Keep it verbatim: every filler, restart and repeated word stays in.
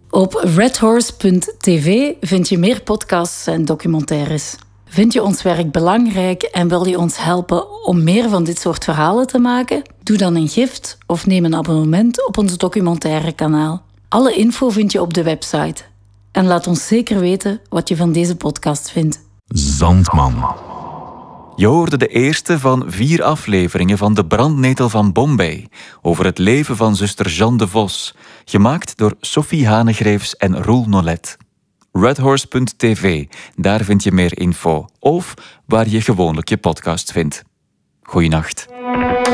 Op redhorse punt tv vind je meer podcasts en documentaires. Vind je ons werk belangrijk en wil je ons helpen om meer van dit soort verhalen te maken? Doe dan een gift of neem een abonnement op ons documentaire kanaal. Alle info vind je op de website. En laat ons zeker weten wat je van deze podcast vindt. Zandman. Je hoorde de eerste van vier afleveringen van De Brandnetel van Bombay over het leven van zuster Jeanne de Vos, gemaakt door Sophie Hanegreefs en Roel Nolet. redhorse punt tv, daar vind je meer info. Of waar je gewoonlijk je podcast vindt. Goeienacht.